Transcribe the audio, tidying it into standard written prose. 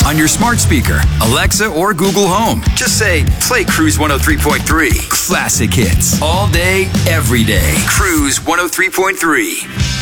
on your smart speaker, Alexa, or Google Home. Just say, play Cruise 103.3. Classic hits. All day, every day. Cruise 103.3.